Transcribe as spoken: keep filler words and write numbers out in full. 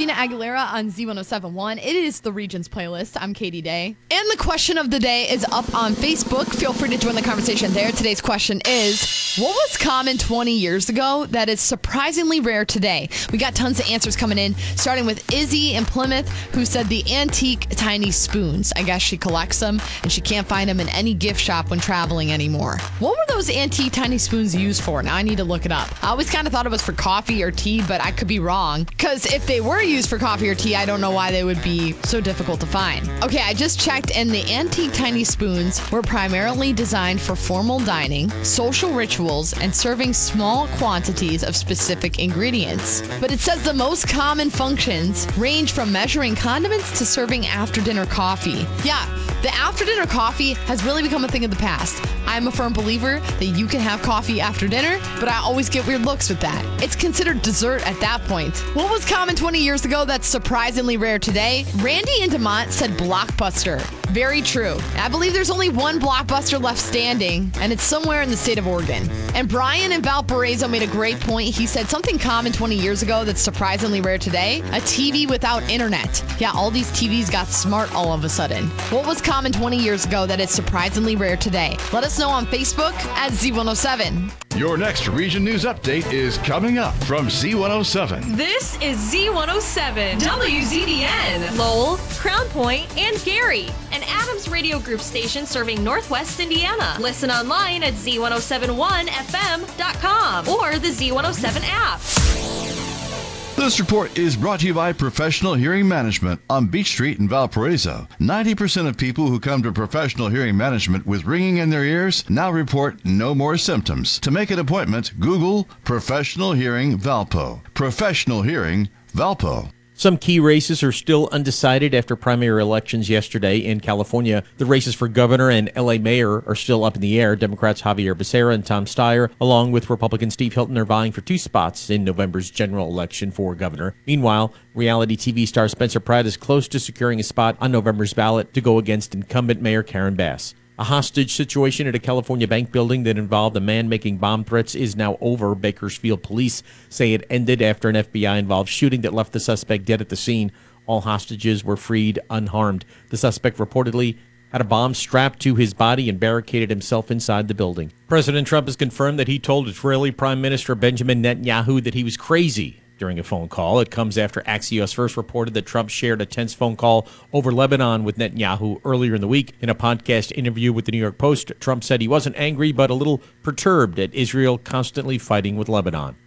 Christina Aguilera on Z one oh seven point one. It is the Regions playlist. I'm Katie Day. And the question of the day is up on Facebook. Feel free to join the conversation there. Today's question is, what was common twenty years ago that is surprisingly rare today? We got tons of answers coming in, starting with Izzy in Plymouth, who said the antique tiny spoons. I guess she collects them, and she can't find them in any gift shop when traveling anymore. What were those antique tiny spoons used for? Now I need to look it up. I always kind of thought it was for coffee or tea, but I could be wrong. Because if they were used for coffee or tea, I don't know why they would be so difficult to find. Okay, I just checked, and the antique tiny spoons were primarily designed for formal dining, social rituals, and serving small quantities of specific ingredients. But it says the most common functions range from measuring condiments to serving after-dinner coffee. Yeah, the after-dinner coffee has really become a thing of the past. I'm a firm believer that you can have coffee after dinner, but I always get weird looks with that. It's considered dessert at that point. What was common twenty years ago that's surprisingly rare today? Randy in Demont said Blockbuster. Very true. I believe there's only one Blockbuster left standing, and it's somewhere in the state of Oregon. And Brian in Valparaiso made a great point. He said something common twenty years ago that's surprisingly rare today, a T V without internet. Yeah, all these T Vs got smart all of a sudden. What was common twenty years ago that is surprisingly rare today? Let us know on Facebook at Z one oh seven. Your next Region News Update is coming up from Z one oh seven. This is Z one oh seven, W Z D N, Lowell, Crown Point, and Gary, an Adams Radio Group station serving Northwest Indiana. Listen online at Z one oh seven one F M dot com or the Z one oh seven app. This report is brought to you by Professional Hearing Management on Beach Street in Valparaiso. ninety percent of people who come to Professional Hearing Management with ringing in their ears now report no more symptoms. To make an appointment, Google Professional Hearing Valpo. Professional Hearing Valpo. Some key races are still undecided after primary elections yesterday in California. The races for governor and L A mayor are still up in the air. Democrats Javier Becerra and Tom Steyer, along with Republican Steve Hilton, are vying for two spots in November's general election for governor. Meanwhile, reality T V star Spencer Pratt is close to securing a spot on November's ballot to go against incumbent Mayor Karen Bass. A hostage situation at a California bank building that involved a man making bomb threats is now over. Bakersfield police say it ended after an F B I-involved shooting that left the suspect dead at the scene. All hostages were freed unharmed. The suspect reportedly had a bomb strapped to his body and barricaded himself inside the building. President Trump has confirmed that he told Israeli Prime Minister Benjamin Netanyahu that he was crazy during a phone call. It comes after Axios first reported that Trump shared a tense phone call over Lebanon with Netanyahu earlier in the week. In a podcast interview with the New York Post, Trump said he wasn't angry but a little perturbed at Israel constantly fighting with Lebanon.